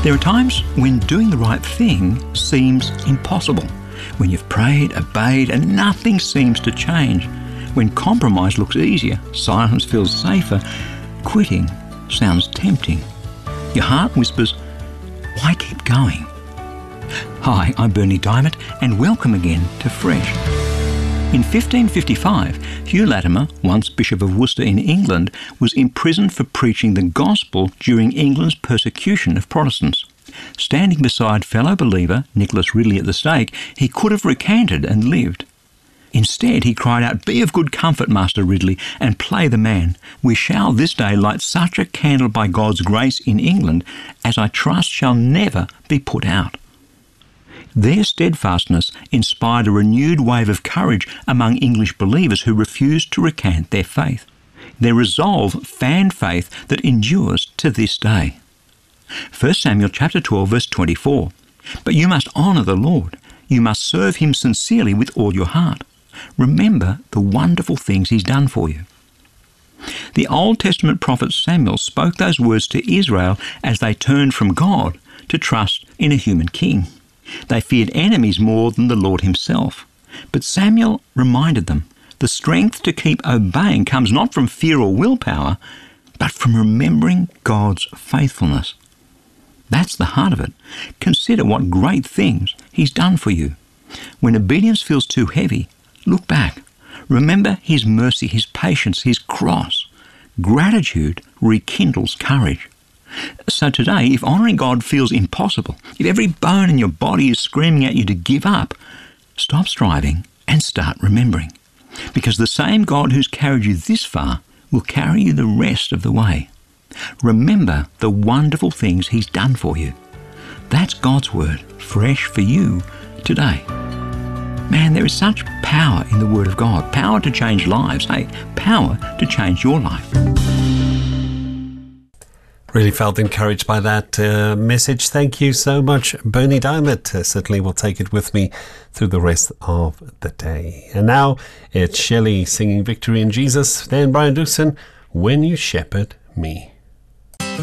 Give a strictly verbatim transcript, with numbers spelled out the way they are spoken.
There are times when doing the right thing seems impossible, when you've prayed, obeyed, and nothing seems to change, when compromise looks easier, silence feels safer, quitting sounds tempting. Your heart whispers, why keep going? Hi, I'm Berni Dymet, and welcome again to Fresh. In fifteen fifty-five, Hugh Latimer, once Bishop of Worcester in England, was imprisoned for preaching the gospel during England's persecution of Protestants. Standing beside fellow believer Nicholas Ridley at the stake, he could have recanted and lived. Instead, he cried out, "Be of good comfort, Master Ridley, and play the man. We shall this day light such a candle by God's grace in England as I trust shall never be put out." Their steadfastness inspired a renewed wave of courage among English believers who refused to recant their faith. Their resolve fanned faith that endures to this day. First Samuel chapter twelve verse twenty-four. But you must honour the Lord. You must serve him sincerely with all your heart. Remember the wonderful things he's done for you. The Old Testament prophet Samuel spoke those words to Israel as they turned from God to trust in a human king. They feared enemies more than the Lord himself. But Samuel reminded them, the strength to keep obeying comes not from fear or willpower, but from remembering God's faithfulness. That's the heart of it. Consider what great things he's done for you. When obedience feels too heavy, look back. Remember his mercy, his patience, his cross. Gratitude rekindles courage. So today, if honouring God feels impossible, if every bone in your body is screaming at you to give up, stop striving and start remembering. Because the same God who's carried you this far will carry you the rest of the way. Remember the wonderful things he's done for you. That's God's word, fresh for you today. Man, there is such power in the word of God. Power to change lives. Hey, power to change your life. Really felt encouraged by that uh, message. Thank you so much, Berni Dymet. Uh, certainly will take it with me through the rest of the day. And now it's Shelley singing Victory in Jesus. Then Brian Dixon, When You Shepherd Me.